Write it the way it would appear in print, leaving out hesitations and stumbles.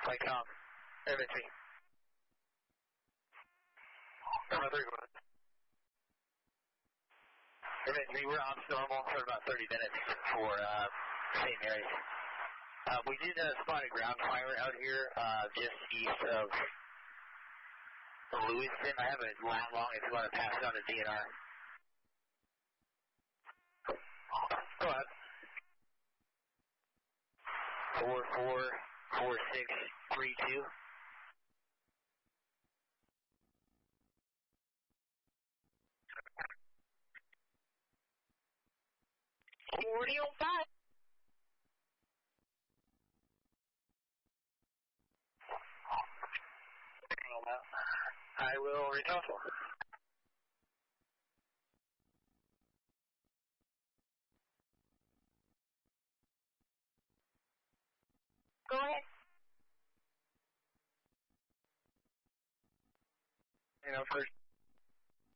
Like, infantry. Number 3, go ahead. Infantry, we're off normal for about 30 minutes for St. Mary's. We did spot a ground fire out here just east of Lewiston. I have a lat long if you want to pass it on to DNR. Go ahead. 444632. I will retouch. Go ahead. You know, first